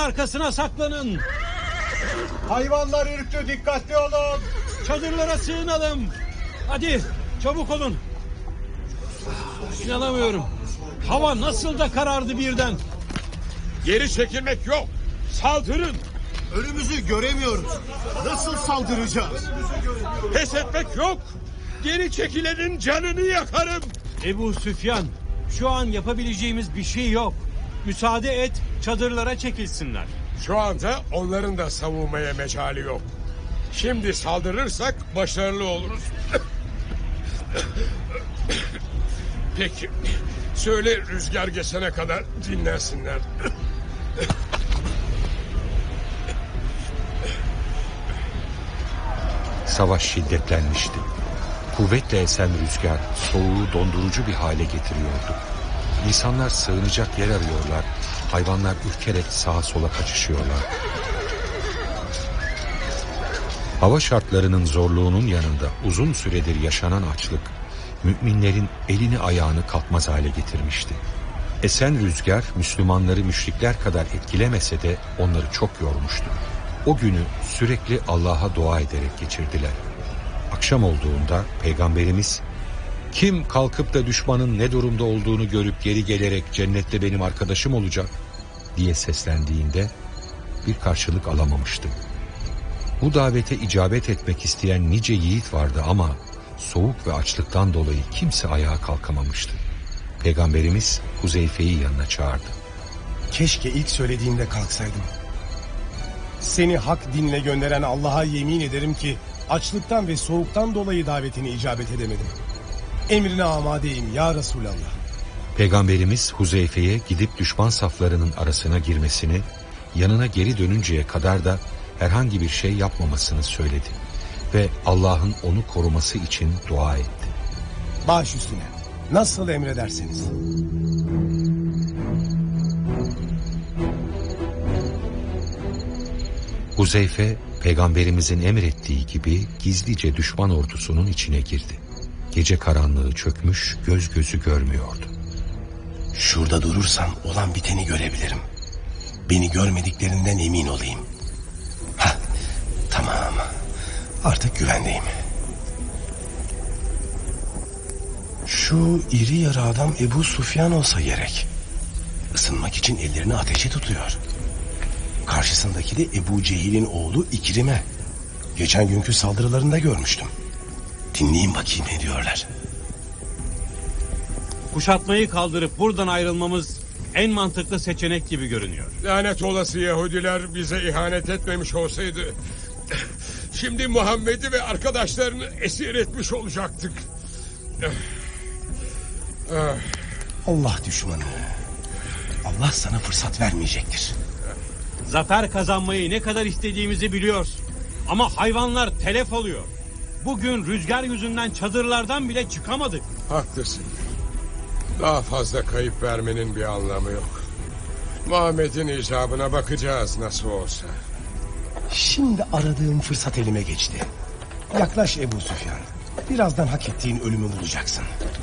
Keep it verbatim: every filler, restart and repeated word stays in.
arkasına saklanın. Hayvanlar ürktü, dikkatli olun. Çadırlara sığınalım. Hadi çabuk olun. İnanamıyorum. Hava nasıl da karardı birden. Geri çekilmek yok. Saldırın. Önümüzü göremiyoruz. Nasıl saldıracağız? Pes etmek yok. Geri çekilenin canını yakarım. Ebu Süfyan, şu an yapabileceğimiz bir şey yok. Müsaade et, çadırlara çekilsinler. Şu anda onların da savunmaya mecali yok. Şimdi saldırırsak başarılı oluruz. Peki, söyle rüzgar geçene kadar dinlensinler. Savaş şiddetlenmişti. Kuvvetle esen rüzgar soğuğu dondurucu bir hale getiriyordu. İnsanlar sığınacak yer arıyorlar, hayvanlar ürkerek sağa sola kaçışıyorlar. Hava şartlarının zorluğunun yanında uzun süredir yaşanan açlık, müminlerin elini ayağını kalkmaz hale getirmişti. Esen rüzgar Müslümanları müşrikler kadar etkilemese de onları çok yormuştu. O günü sürekli Allah'a dua ederek geçirdiler. Akşam olduğunda Peygamberimiz, "Kim kalkıp da düşmanın ne durumda olduğunu görüp geri gelerek cennette benim arkadaşım olacak?" diye seslendiğinde bir karşılık alamamıştı. Bu davete icabet etmek isteyen nice yiğit vardı ama soğuk ve açlıktan dolayı kimse ayağa kalkamamıştı. Peygamberimiz Huzeyfe'yi yanına çağırdı. Keşke ilk söylediğinde kalksaydım. Seni hak dinle gönderen Allah'a yemin ederim ki açlıktan ve soğuktan dolayı davetini icabet edemedim. Emrine amadeyim ya Resulallah. Peygamberimiz Huzeyfe'ye gidip düşman saflarının arasına girmesini, yanına geri dönünceye kadar da herhangi bir şey yapmamasını söyledi ve Allah'ın onu koruması için dua etti. Baş üstüne, nasıl emrederseniz. Huzeyfe, Peygamberimizin emrettiği gibi gizlice düşman ordusunun içine girdi. Gece karanlığı çökmüş, göz gözü görmüyordu. Şurada durursam olan biteni görebilirim. Beni görmediklerinden emin olayım. Hah, tamam. Artık güvendeyim. Şu iri yarı adam Ebu Süfyan olsa gerek. Isınmak için ellerini ateşe tutuyor. Karşısındaki de Ebu Cehil'in oğlu İkrime. Geçen günkü saldırılarında görmüştüm. Dinleyin bakayım ne diyorlar. Kuşatmayı kaldırıp buradan ayrılmamız en mantıklı seçenek gibi görünüyor. Lanet olası Yahudiler bize ihanet etmemiş olsaydı, şimdi Muhammed'i ve arkadaşlarını esir etmiş olacaktık. Allah düşmanı. Allah sana fırsat vermeyecektir. Zafer kazanmayı ne kadar istediğimizi biliyoruz. Ama hayvanlar telef oluyor. Bugün rüzgar yüzünden çadırlardan bile çıkamadık. Haklısın. Daha fazla kayıp vermenin bir anlamı yok. Muhammed'in icabına bakacağız nasıl olsa. Şimdi aradığım fırsat elime geçti. Yaklaş Ebu Süfyan. Birazdan hak ettiğin ölümü bulacaksın.